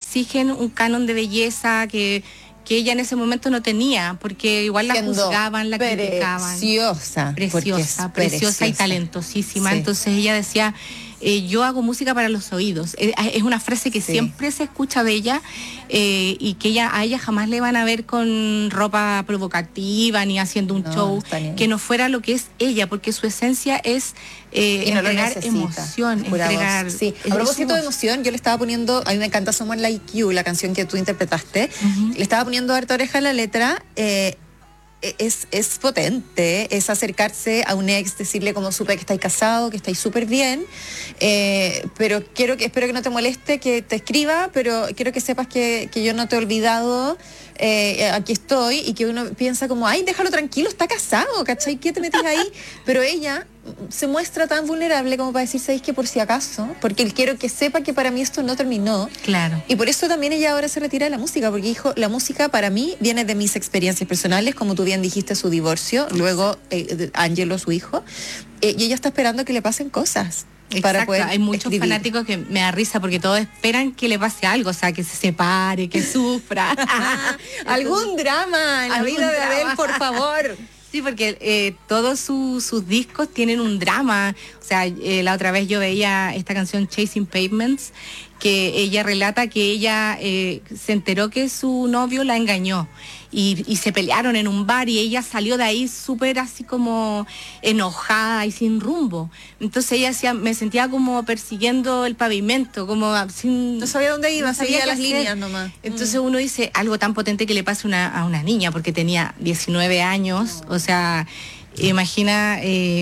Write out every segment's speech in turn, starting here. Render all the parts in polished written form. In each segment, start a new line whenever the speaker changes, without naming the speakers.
exigen un canon de belleza que ella en ese momento no tenía, porque igual la juzgaban, la criticaban. Preciosa y talentosísima. Sí. Entonces ella decía, yo hago música para los oídos. Es una frase que siempre se escucha de ella, y que a ella jamás le van a ver con ropa provocativa ni haciendo un show que no fuera lo que es ella, porque su esencia es entregar emoción, entregar...
Sí. A propósito de emoción, yo le estaba poniendo, a mí me encanta Someone Like You, la canción que tú interpretaste, le estaba poniendo harta oreja a la letra. Es potente, es acercarse a un ex, decirle como supe que estáis casado, que estáis súper bien, pero espero que no te moleste que te escriba, pero quiero que sepas que yo no te he olvidado, aquí estoy, y que uno piensa como, ay, déjalo tranquilo, está casado, ¿cachai? ¿Qué te metes ahí? Pero ella se muestra tan vulnerable como para decir, ¿sabéis que por si acaso? Porque quiero que sepa que para mí esto no terminó.
Claro.
Y por eso también ella ahora se retira de la música, porque dijo, la música para mí viene de mis experiencias personales, como tú bien dijiste, su divorcio, luego Angelo, su hijo, y ella está esperando que le pasen cosas. Para poder
hay muchos fanáticos que me da risa porque todos esperan que le pase algo, o sea, que se separe, que sufra.
Algún drama en la vida de Adele, por favor.
Sí, porque todos sus discos tienen un drama. O sea, la otra vez yo veía esta canción Chasing Pavements, que ella relata que ella se enteró que su novio la engañó y se pelearon en un bar y ella salió de ahí súper así como enojada y sin rumbo. Entonces ella decía, me sentía como persiguiendo el pavimento, como sin...
No sabía dónde iba, seguía las líneas nomás.
Entonces uno dice, algo tan potente que le pase a una niña, porque tenía 19 años, o sea, imagina...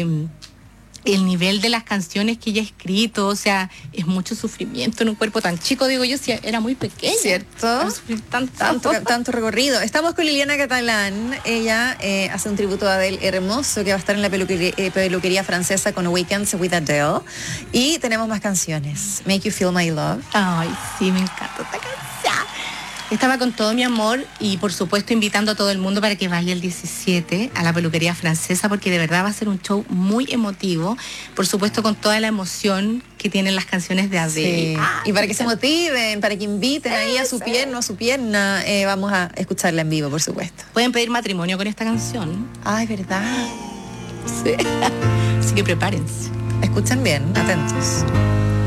el nivel de las canciones que ella ha escrito, o sea, es mucho sufrimiento en un cuerpo tan chico, digo yo, si era muy pequeña.
¿Cierto? Tanto recorrido. Estamos con Liliana Catalán, ella hace un tributo a Adele hermoso que va a estar en la peluquería francesa con Weekends with Adele, y tenemos más canciones. Make You Feel My Love.
Ay, sí, me encanta esta canción. Estaba con todo mi amor y por supuesto invitando a todo el mundo para que vaya el 17 a la peluquería francesa, porque de verdad va a ser un show muy emotivo, por supuesto con toda la emoción que tienen las canciones de Adele.
Sí. Y para que se motiven, para que inviten ahí a su pierna, vamos a escucharla en vivo, por supuesto.
Pueden pedir matrimonio con esta canción.
Ay, ¿verdad?
Sí. Así que prepárense.
Escuchen bien, atentos.